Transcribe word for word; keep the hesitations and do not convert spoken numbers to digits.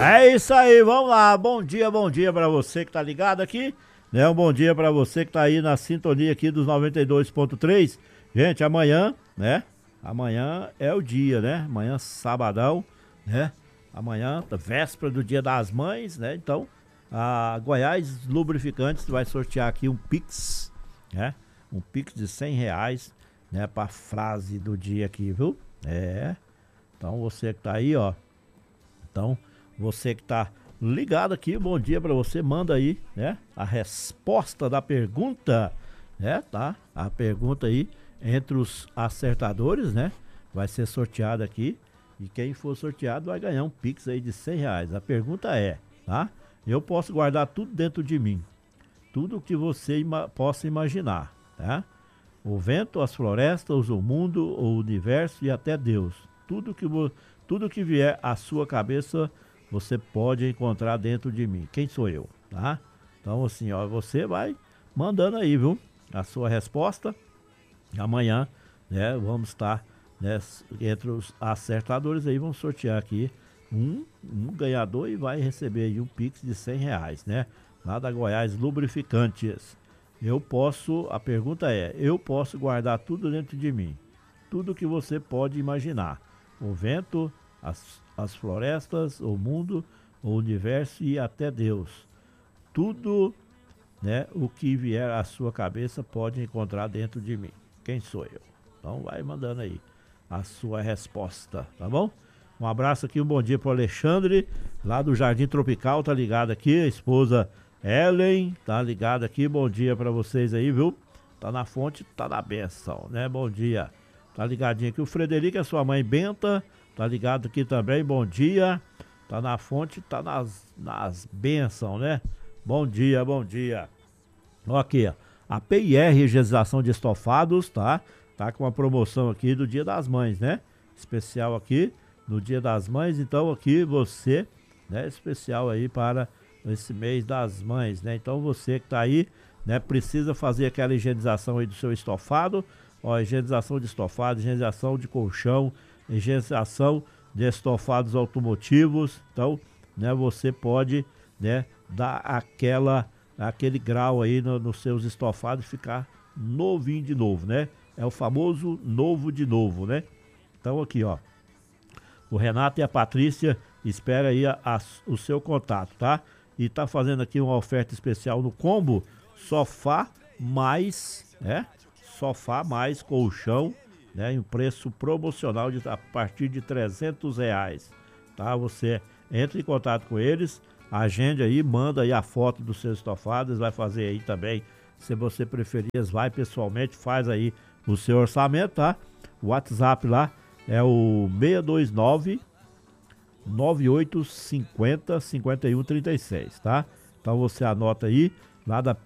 É isso aí, vamos lá. Bom dia, bom dia pra você que tá ligado aqui, né? Um bom dia pra você que tá aí na sintonia aqui dos noventa e dois ponto três. Gente, amanhã, né? Amanhã é o dia, né? Amanhã, sabadão, né? Amanhã, véspera do Dia das Mães, né? Então, a Goiás Lubrificantes vai sortear aqui um Pix, né? Um Pix de cem reais, né? Pra frase do dia aqui, viu? É. Então, você que tá aí, ó. Então, você que tá ligado aqui, bom dia pra você, manda aí, né? A resposta da pergunta, né? Tá? A pergunta aí entre os acertadores, né? Vai ser sorteado aqui. E quem for sorteado vai ganhar um Pix aí de cem reais. A pergunta é, tá? Eu posso guardar tudo dentro de mim. Tudo que você ima- possa imaginar, tá? O vento, as florestas, o mundo, o universo e até Deus. Tudo que, vo- tudo que vier à sua cabeça, você pode encontrar dentro de mim. Quem sou eu, tá? Então assim, ó, você vai mandando aí, viu? A sua resposta. Amanhã, né, vamos estar, né, entre os acertadores aí, vamos sortear aqui um, um ganhador e vai receber aí um Pix de cem reais, né? Lá da Goiás Lubrificantes. Eu posso, a pergunta é, eu posso guardar tudo dentro de mim. Tudo que você pode imaginar. O vento, as, as florestas, o mundo, o universo e até Deus. Tudo, né, o que vier à sua cabeça pode encontrar dentro de mim. Quem sou eu? Então vai mandando aí a sua resposta, tá bom? Um abraço aqui, um bom dia pro Alexandre, lá do Jardim Tropical, tá ligado aqui, a esposa Ellen, tá ligado aqui, bom dia pra vocês aí, viu? Tá na fonte, tá na benção, né? Bom dia. Tá ligadinho aqui o Frederico, a sua mãe Benta, tá ligado aqui também, bom dia. Tá na fonte, tá nas, nas bênçãos, né? Bom dia, bom dia. Ó aqui, ó. A P I R Higienização de Estofados, tá? Tá com uma promoção aqui do Dia das Mães, né? Especial aqui no Dia das Mães. Então aqui você, né? Especial aí para esse mês das mães, né? Então você que tá aí, né? Precisa fazer aquela higienização aí do seu estofado. Ó, higienização de estofado, higienização de colchão, higienização de estofados automotivos. Então, né? Você pode, né? Dar aquela... aquele grau aí no, nos seus estofados, ficar novinho de novo, né? É o famoso novo de novo, né? Então aqui, ó, o Renato e a Patrícia espera aí a, a, o seu contato, tá? E tá fazendo aqui uma oferta especial no combo sofá mais, né? Sofá mais colchão, né? Em um preço promocional de, a partir de trezentos reais, tá? Você entra em contato com eles, agende aí, manda aí a foto dos seus estofados, vai fazer aí também, se você preferir, vai pessoalmente, faz aí o seu orçamento, tá? O WhatsApp lá é o seis dois nove, nove oito cinco zero, cinco um três seis, tá? Então você anota aí, lá da